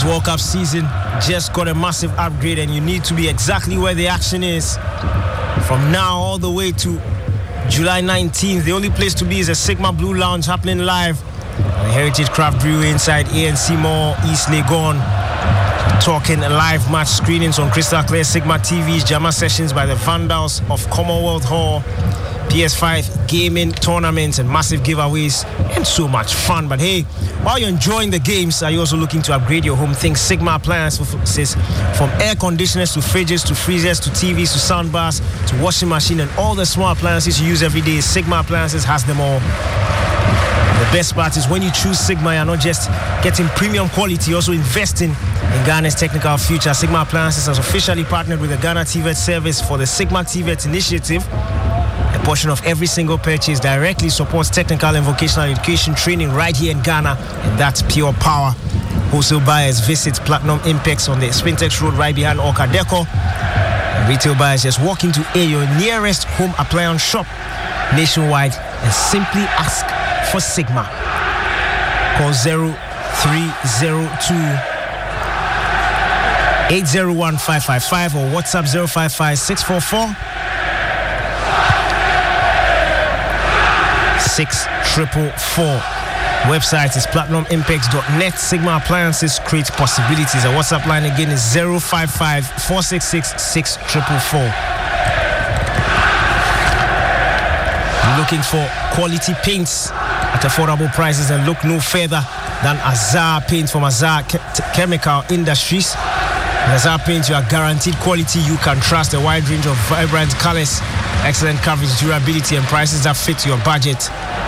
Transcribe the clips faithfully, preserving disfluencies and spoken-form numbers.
This World Cup season just got a massive upgrade, and you need to be exactly where the action is. From now all the way to July nineteenth, the only place to be is a Sigma Blue Lounge, happening live at the Heritage Craft Brewery inside A N C Mall, East Legon. Talking live match screenings on Crystal Clear Sigma T Vs, Jama sessions by the Vandals of Commonwealth Hall, P S five gaming tournaments and massive giveaways, and so much fun. But hey, while you're enjoying the games, are you also looking to upgrade your home? Think Sigma appliances, from air conditioners to fridges to freezers to T Vs to soundbars to washing machine and all the small appliances you use every day. Sigma Appliances has them all. The best part is when you choose Sigma, you're not just getting premium quality, you're also investing in Ghana's technical future. Sigma Appliances has officially partnered with the Ghana T V E T service for the Sigma T V E T initiative. A portion of every single purchase directly supports technical and vocational education training right here in Ghana, and that's pure power. Wholesale buyers visit Platinum Impex on the Spintex Road right behind Orca Deco. And retail buyers just walk into a your nearest home appliance shop nationwide and simply ask for Sigma. Call zero three zero two, eight zero one, five five five or WhatsApp zero five five, six four four, six four four. Website is platinum impex dot net. Sigma Appliances create possibilities. Our WhatsApp line again is zero five five, four six six, six four four. Looking for quality paints at affordable prices, and look no further than Azar Paint from Azar Ch- Chemical Industries. With Azar Paint, you are guaranteed quality you can trust. A wide range of vibrant colors, excellent coverage, durability, and prices that fit your budget.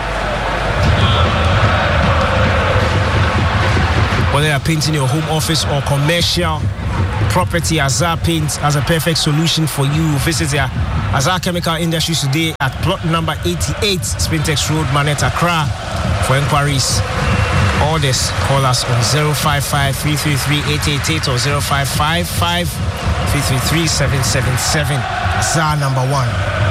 Whether you're painting your home office or commercial property, Azar Paint has a perfect solution for you. Visit their Azar Chemical Industries today at plot number eighty-eight, Spintex Road, Manet, Accra. For inquiries, orders, call us on zero five five, three three three, eight eight eight or zero five five, five three three three, seven seven seven. Azar number one.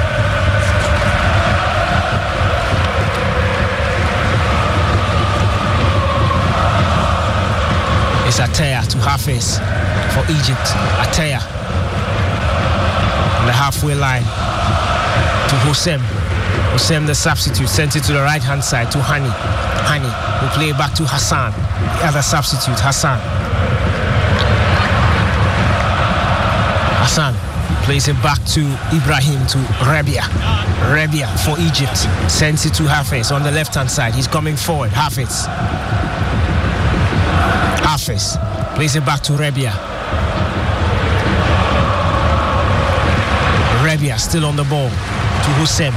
It's Ataya to Hafiz for Egypt. Ataya on the halfway line to Hosem. Hosem, the substitute, sent it to the right hand side to Hani. Hani will play it back to Hassan, the other substitute, Hassan. Hassan plays it back to Ibrahim, to Rabia. Rabia for Egypt, sends it to Hafiz on the left hand side. He's coming forward. Hafiz. Hafiz plays it back to Rabia. Rabia still on the ball to Hussein.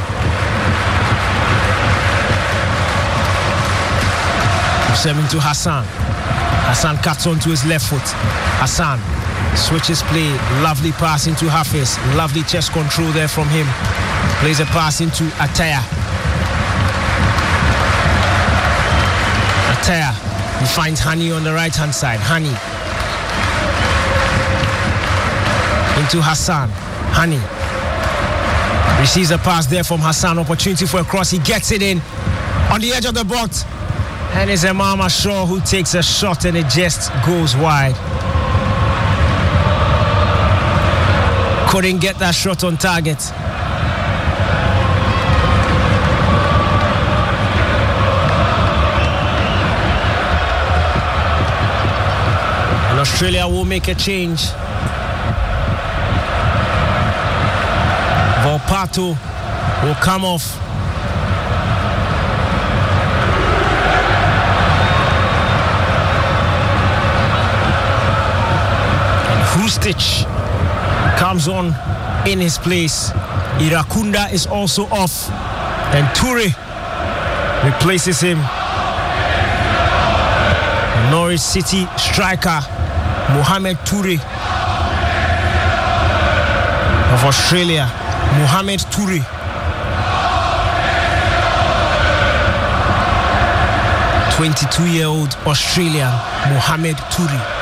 Hussein to Hassan. Hassan cuts onto his left foot. Hassan switches play. Lovely pass into Hafiz. Lovely chest control there from him. Plays a pass into Ataya. Ataya. He finds Hani on the right hand side. Hani into Hassan. Hani receives a pass there from Hassan. Opportunity for a cross. He gets it in on the edge of the box. And it's Emama Shaw who takes a shot, and it just goes wide. Couldn't get that shot on target. And Australia will make a change. Volpato will come off. And Hrustic comes on in his place. Irakunda is also off. And Toure replaces him. Norwich City striker Mohamed Toure of Australia. Mohamed Toure. twenty-two-year-old Australian Mohamed Toure.